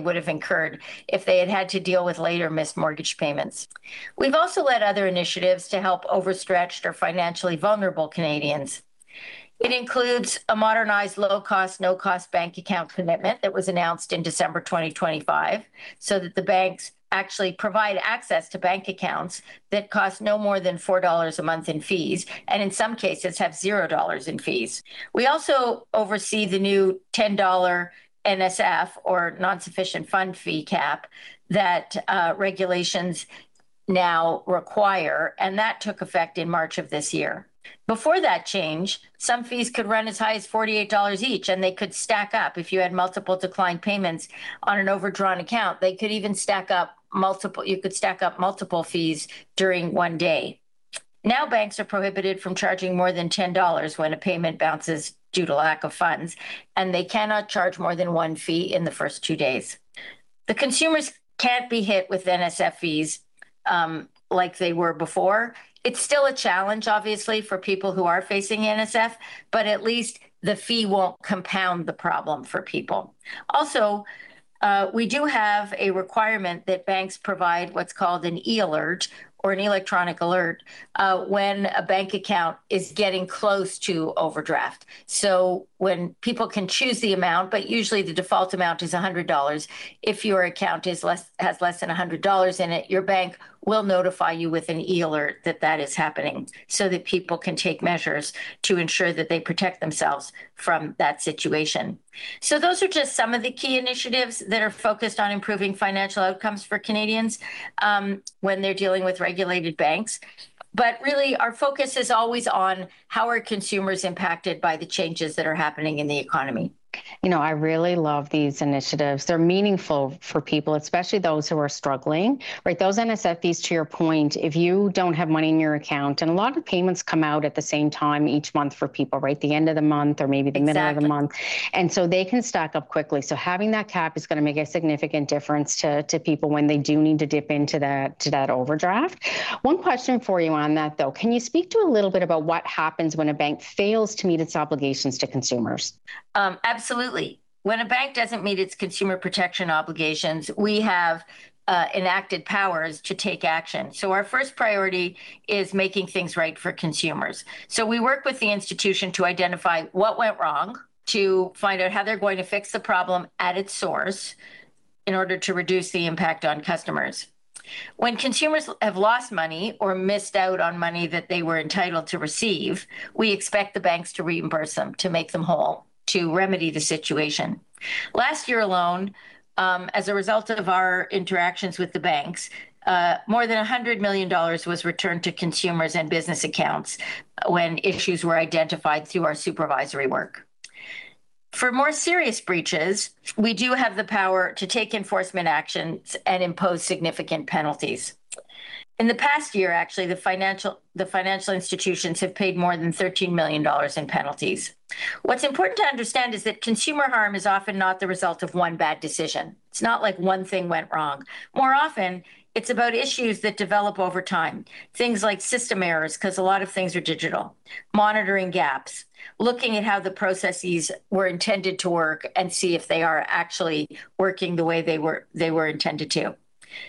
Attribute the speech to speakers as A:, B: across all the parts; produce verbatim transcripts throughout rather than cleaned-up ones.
A: would have incurred if they had had to deal with later missed mortgage payments. We've also led other initiatives to help overstretched or financially vulnerable Canadians. It includes a modernized low-cost, no-cost bank account commitment that was announced in December twenty twenty-five, so that the banks actually provide access to bank accounts that cost no more than four dollars a month in fees, and in some cases have zero dollars in fees. We also oversee the new ten dollars N S F, or non-sufficient fund fee cap, that uh, regulations now require, and that took effect in March of this year. Before that change, some fees could run as high as forty-eight dollars each, and they could stack up. If you had multiple declined payments on an overdrawn account, they could even stack up multiple, you could stack up multiple fees during one day. Now banks are prohibited from charging more than ten dollars when a payment bounces due to lack of funds, and they cannot charge more than one fee in the first two days. The consumers can't be hit with N S F fees um, like they were before. It's still a challenge, obviously, for people who are facing N S F, but at least the fee won't compound the problem for people. Also, uh, we do have a requirement that banks provide what's called an e-alert, or an electronic alert, uh, when a bank account is getting close to overdraft. So when people can choose the amount, but usually the default amount is one hundred dollars. If your account is less has less than one hundred dollars in it, your bank will notify you with an e-alert that that is happening, so that people can take measures to ensure that they protect themselves from that situation. So those are just some of the key initiatives that are focused on improving financial outcomes for Canadians um, when they're dealing with regulated banks. But really, our focus is always on how are consumers impacted by the changes that are happening in the economy.
B: You know, I really love these initiatives. They're meaningful for people, especially those who are struggling, right? Those N S F fees, to your point, if you don't have money in your account, and a lot of payments come out at the same time each month for people, right? The end of the month or maybe the exactly. middle of the month. And so they can stack up quickly. So having that cap is going to make a significant difference to, to people when they do need to dip into that, to that overdraft. One question for you on that, though. Can you speak to a little bit about what happens when a bank fails to meet its obligations to consumers?
A: Um, absolutely. When a bank doesn't meet its consumer protection obligations, we have uh, enacted powers to take action. So our first priority is making things right for consumers. So we work with the institution to identify what went wrong, to find out how they're going to fix the problem at its source in order to reduce the impact on customers. When consumers have lost money or missed out on money that they were entitled to receive, we expect the banks to reimburse them, to make them whole, to remedy the situation. Last year alone, um, as a result of our interactions with the banks, uh, more than one hundred million dollars was returned to consumers and business accounts when issues were identified through our supervisory work. For more serious breaches, we do have the power to take enforcement actions and impose significant penalties. In the past year, actually, the financial the financial institutions have paid more than thirteen million dollars in penalties. What's important to understand is that consumer harm is often not the result of one bad decision. It's not like one thing went wrong. More often, it's about issues that develop over time. Things like system errors, because a lot of things are digital, monitoring gaps, looking at how the processes were intended to work and see if they are actually working the way they were they were intended to.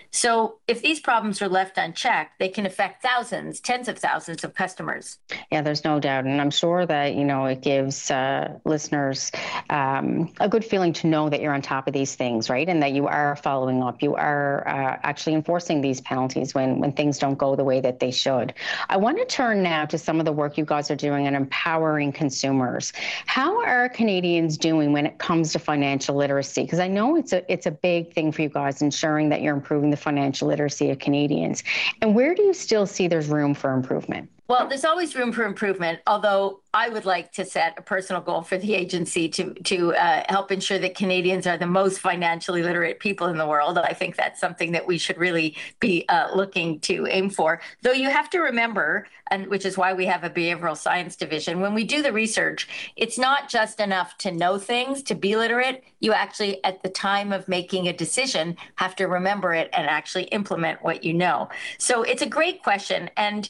A: So if these problems are left unchecked, they can affect thousands, tens of thousands of customers.
B: Yeah, there's no doubt. And I'm sure that, you know, it gives uh, listeners um, a good feeling to know that you're on top of these things, right? And that you are following up. You are uh, actually enforcing these penalties when, when things don't go the way that they should. I want to turn now to some of the work you guys are doing in empowering consumers. How are Canadians doing when it comes to financial literacy? Because I know it's a, it's a big thing for you guys, ensuring that you're improving the financial literacy of Canadians. And where do you still see there's room for improvement?
A: Well, there's always room for improvement, although I would like to set a personal goal for the agency to, to uh, help ensure that Canadians are the most financially literate people in the world. I think that's something that we should really be uh, looking to aim for. Though you have to remember, and which is why we have a behavioral science division, when we do the research, it's not just enough to know things, to be literate. You actually, at the time of making a decision, have to remember it and actually implement what you know. So it's a great question. And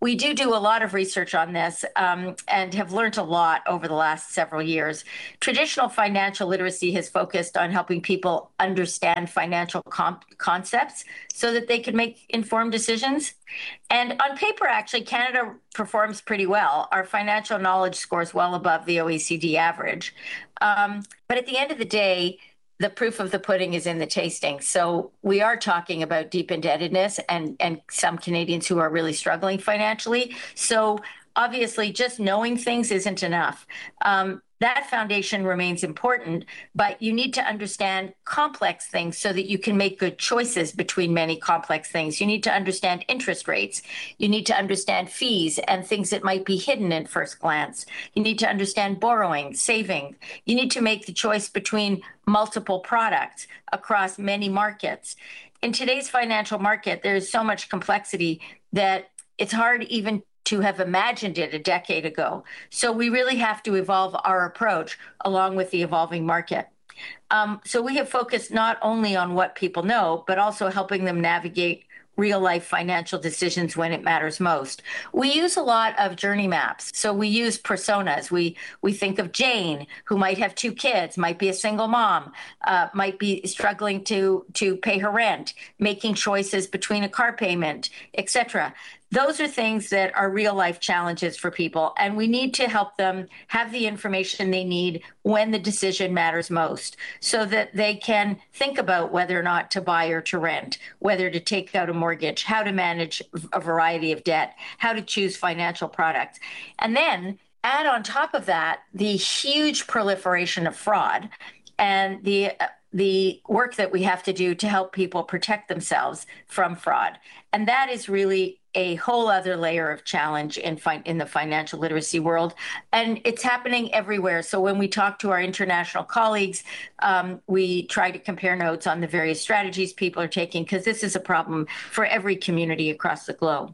A: we do do a lot of research on this um, and have learned a lot over the last several years. Traditional financial literacy has focused on helping people understand financial com- concepts so that they can make informed decisions. And on paper, actually, Canada performs pretty well. Our financial knowledge scores well above the O E C D average. Um, but at the end of the day, the proof of the pudding is in the tasting. So we are talking about deep indebtedness and, and some Canadians who are really struggling financially. So obviously, just knowing things isn't enough. Um, that foundation remains important, but you need to understand complex things so that you can make good choices between many complex things. You need to understand interest rates. You need to understand fees and things that might be hidden at first glance. You need to understand borrowing, saving. You need to make the choice between multiple products across many markets. In today's financial market, there is so much complexity that it's hard even to have imagined it a decade ago. So we really have to evolve our approach along with the evolving market. Um, so we have focused not only on what people know, but also helping them navigate real life financial decisions when it matters most. We use a lot of journey maps. So we use personas. We we think of Jane, who might have two kids, might be a single mom, uh, might be struggling to to pay her rent, making choices between a car payment, et cetera. Those are things that are real life challenges for people, and we need to help them have the information they need when the decision matters most so that they can think about whether or not to buy or to rent, whether to take out a mortgage, how to manage a variety of debt, how to choose financial products. And then add on top of that the huge proliferation of fraud and the the work that we have to do to help people protect themselves from fraud. And that is really a whole other layer of challenge in fi- in the financial literacy world. And it's happening everywhere. So when we talk to our international colleagues, um, we try to compare notes on the various strategies people are taking, because this is a problem for every community across the globe.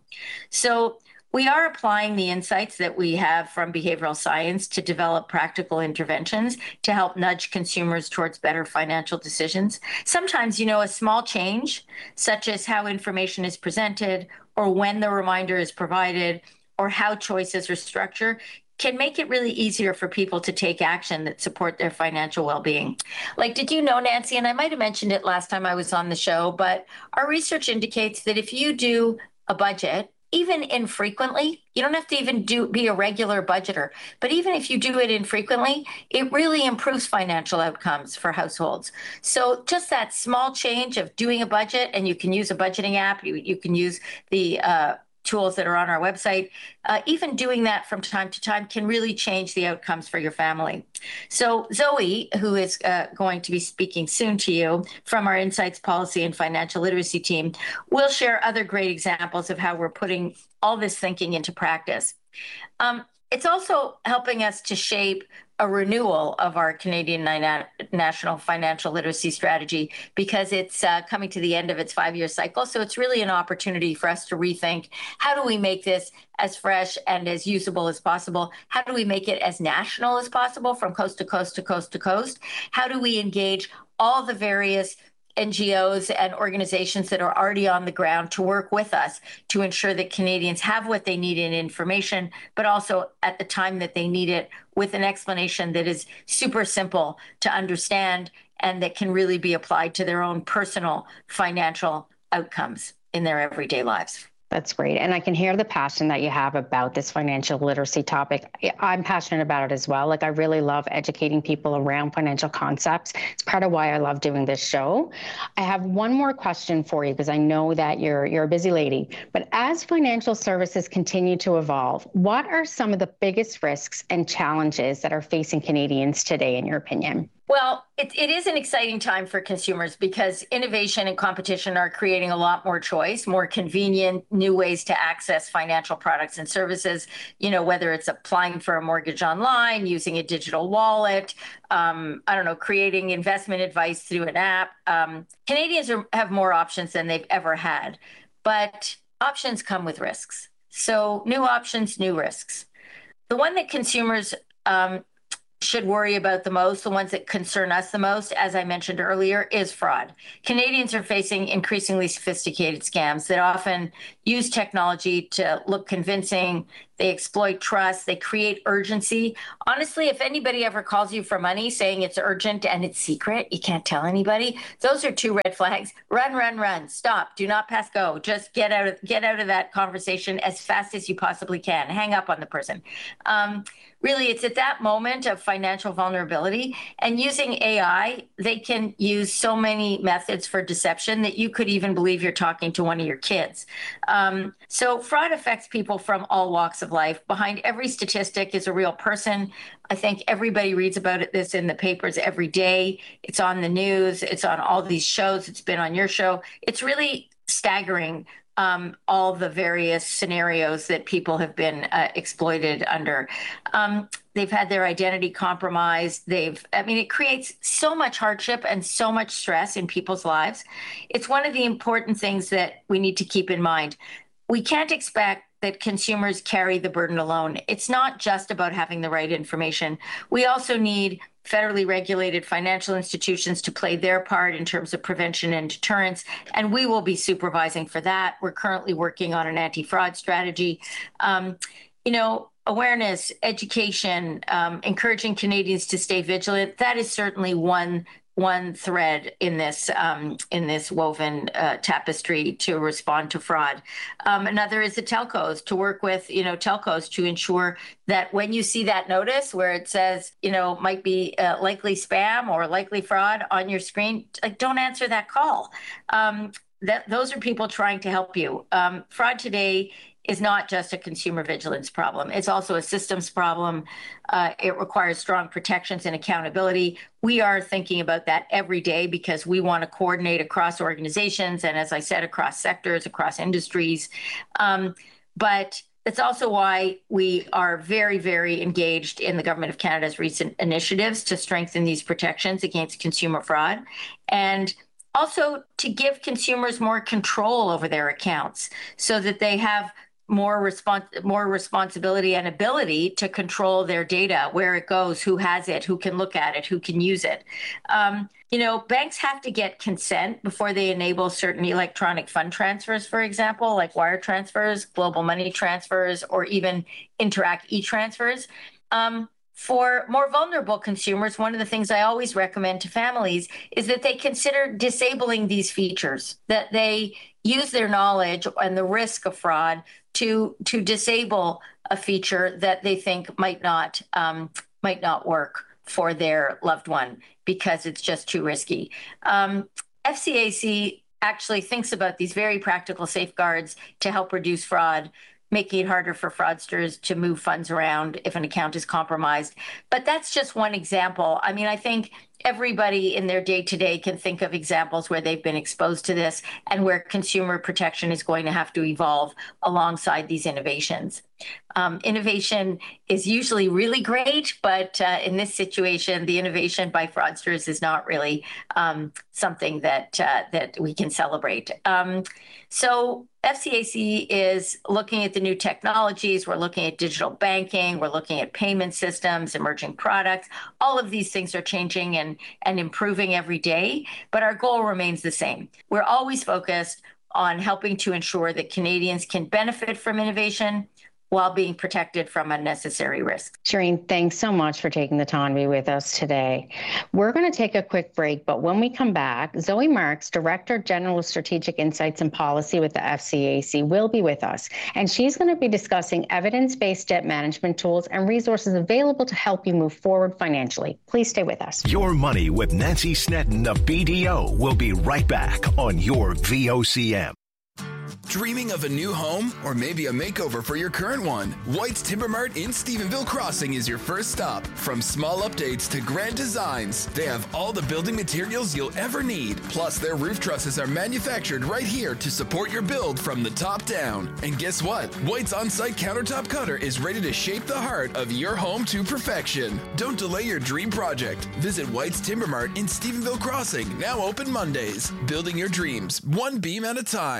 A: So we are applying the insights that we have from behavioral science to develop practical interventions to help nudge consumers towards better financial decisions. Sometimes, you know, a small change, such as how information is presented or when the reminder is provided or how choices are structured, can make it really easier for people to take action that support their financial well-being. Like, did you know, Nancy, and I might have mentioned it last time I was on the show, but our research indicates that if you do a budget, even infrequently, you don't have to even do be a regular budgeter, but even if you do it infrequently, it really improves financial outcomes for households. So just that small change of doing a budget, and you can use a budgeting app, you, you can use the uh, tools that are on our website, uh, even doing that from time to time can really change the outcomes for your family. So Zoe, who is uh, going to be speaking soon to you from our Insights Policy and Financial Literacy team, will share other great examples of how we're putting all this thinking into practice. Um, it's also helping us to shape a renewal of our Canadian National Financial Literacy Strategy, because it's uh, coming to the end of its five-year cycle. So it's really an opportunity for us to rethink, how do we make this as fresh and as usable as possible? How do we make it as national as possible, from coast to coast to coast to coast? How do we engage all the various N G Os and organizations that are already on the ground to work with us to ensure that Canadians have what they need in information, but also at the time that they need it, with an explanation that is super simple to understand and that can really be applied to their own personal financial outcomes in their everyday lives.
B: That's great. And I can hear the passion that you have about this financial literacy topic. I'm passionate about it as well. Like, I really love educating people around financial concepts. It's part of why I love doing this show. I have one more question for you, because I know that you're you're a busy lady. But as financial services continue to evolve, what are some of the biggest risks and challenges that are facing Canadians today, in your opinion?
A: Well, it, it is an exciting time for consumers, because innovation and competition are creating a lot more choice, more convenient new ways to access financial products and services, you know, whether it's applying for a mortgage online, using a digital wallet, um, I don't know, creating investment advice through an app. Um, Canadians are, have more options than they've ever had, but options come with risks. So new options, new risks. The one that consumers um, should worry about the most, the ones that concern us the most, as I mentioned earlier, is fraud. Canadians are facing increasingly sophisticated scams that often use technology to look convincing. They exploit trust. They create urgency. Honestly, if anybody ever calls you for money saying it's urgent and it's secret, you can't tell anybody, those are two red flags. Run, run, run. Stop. Do not pass go. Just get out of get out of that conversation as fast as you possibly can. Hang up on the person. Um, really, it's at that moment of financial vulnerability. And using A I, they can use so many methods for deception that you could even believe you're talking to one of your kids. Um, so fraud affects people from all walks of life. Behind every statistic is a real person. I think everybody reads about it, this in the papers every day. It's on the news. It's on all these shows. It's been on your show. It's really staggering, um, all the various scenarios that people have been uh, exploited under. Um, they've had their identity compromised. They've, I mean, it creates so much hardship and so much stress in people's lives. It's one of the important things that we need to keep in mind. We can't expect that consumers carry the burden alone. It's not just about having the right information. We also need federally regulated financial institutions to play their part in terms of prevention and deterrence, and we will be supervising for that. We're currently working on an anti-fraud strategy. Um, you know, awareness, education, um, encouraging Canadians to stay vigilant, that is certainly one one thread in this um, in this woven uh, tapestry to respond to fraud. Um, another is the telcos, to work with, you know, telcos to ensure that when you see that notice where it says, you know, might be uh, likely spam or likely fraud on your screen, like, don't answer that call. Um, that those are people trying to help you. Um, fraud today is not just a consumer vigilance problem. It's also a systems problem. Uh, it requires strong protections and accountability. We are thinking about that every day because we want to coordinate across organizations and, as I said, across sectors, across industries. Um, but it's also why we are very, very engaged in the Government of Canada's recent initiatives to strengthen these protections against consumer fraud, and also to give consumers more control over their accounts so that they have more respons- more responsibility and ability to control their data, where it goes, who has it, who can look at it, who can use it. Um, you know, banks have to get consent before they enable certain electronic fund transfers, for example, like wire transfers, global money transfers, or even Interac e-transfers. Um, For more vulnerable consumers, one of the things I always recommend to families is that they consider disabling these features, that they use their knowledge and the risk of fraud to to disable a feature that they think might not um, might not work for their loved one because it's just too risky. Um, F C A C actually thinks about these very practical safeguards to help reduce fraud, making it harder for fraudsters to move funds around if an account is compromised. But that's just one example. I mean, I think everybody in their day-to-day can think of examples where they've been exposed to this and where consumer protection is going to have to evolve alongside these innovations. Um, innovation is usually really great, but uh, in this situation, the innovation by fraudsters is not really um, something that uh, that we can celebrate. Um, so F C A C is looking at the new technologies. We're looking at digital banking. We're looking at payment systems, emerging products. All of these things are changing and, and improving every day, but our goal remains the same. We're always focused on helping to ensure that Canadians can benefit from innovation while being protected from unnecessary risk.
B: Shireen, thanks so much for taking the time to be with us today. We're going to take a quick break, but when we come back, Zoe Marks, Director General of Strategic Insights and Policy with the F C A C, will be with us, and she's going to be discussing evidence-based debt management tools and resources available to help you move forward financially. Please stay with us.
C: Your Money with Nancy Snedden of B D O will be right back on your V O C M.
D: Dreaming of a new home or maybe a makeover for your current one? White's Timber Mart in Stephenville Crossing is your first stop. From small updates to grand designs, they have all the building materials you'll ever need. Plus, their roof trusses are manufactured right here to support your build from the top down. And guess what? White's on-site countertop cutter is ready to shape the heart of your home to perfection. Don't delay your dream project. Visit White's Timber Mart in Stephenville Crossing, now open Mondays. Building your dreams, one beam at a time.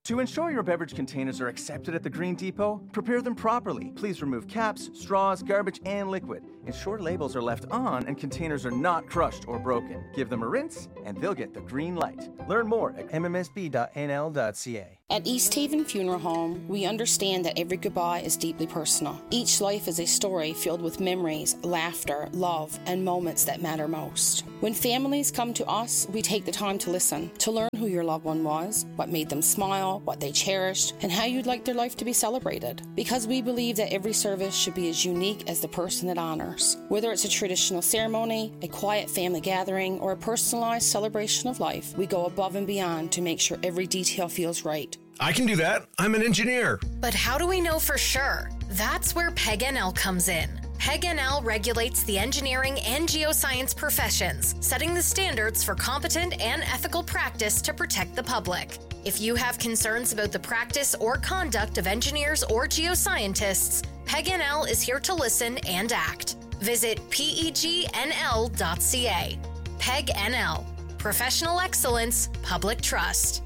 E: To ensure your beverage containers are accepted at the Green Depot, prepare them properly. Please remove caps, straws, garbage, and liquid. Ensure labels are left on and containers are not crushed or broken. Give them a rinse, and they'll get the green light. Learn more at m m s b dot n l dot c a.
F: At East Haven Funeral Home, we understand that every goodbye is deeply personal. Each life is a story filled with memories, laughter, love, and moments that matter most. When families come to us, we take the time to listen, to learn who your loved one was, what made them smile, what they cherished, and how you'd like their life to be celebrated. Because we believe that every service should be as unique as the person it honors. Whether it's a traditional ceremony, a quiet family gathering, or a personalized celebration of life, we go above and beyond to make sure every detail feels right.
G: I can do that. I'm an engineer.
H: But how do we know for sure? That's where P E G N L comes in. P E G N L regulates the engineering and geoscience professions, setting the standards for competent and ethical practice to protect the public. If you have concerns about the practice or conduct of engineers or geoscientists, P E G N L is here to listen and act. Visit P E G N L dot C A. P E G N L. Professional excellence, public trust.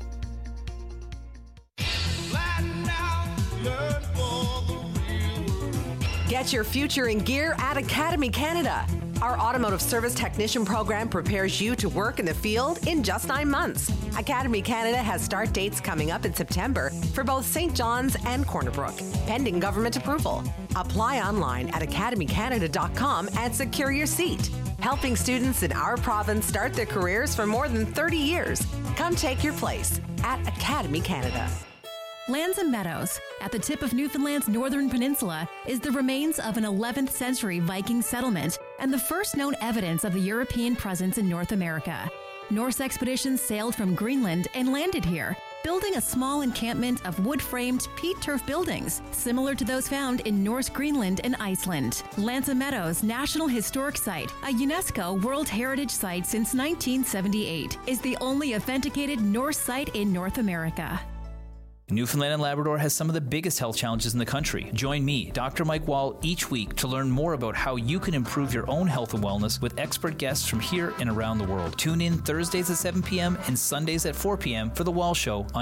I: Get your future in gear at Academy Canada. Our automotive service technician program prepares you to work in the field in just nine months. Academy Canada has start dates coming up in September for both Saint John's and Corner Brook, pending government approval. Apply online at academy canada dot com and secure your seat. Helping students in our province start their careers for more than thirty years. Come take your place at Academy Canada.
J: Lands and Meadows, at the tip of Newfoundland's northern peninsula, is the remains of an eleventh century Viking settlement and the first known evidence of the European presence in North America. Norse expeditions sailed from Greenland and landed here, building a small encampment of wood-framed peat turf buildings, similar to those found in Norse Greenland and Iceland. Lands Meadows National Historic Site, a UNESCO World Heritage Site since nineteen seventy-eight, is the only authenticated Norse site in North America.
K: Newfoundland and Labrador has some of the biggest health challenges in the country. Join me, Doctor Mike Wall, each week to learn more about how you can improve your own health and wellness with expert guests from here and around the world. Tune in Thursdays at seven p.m. and Sundays at four p.m. for The Wall Show on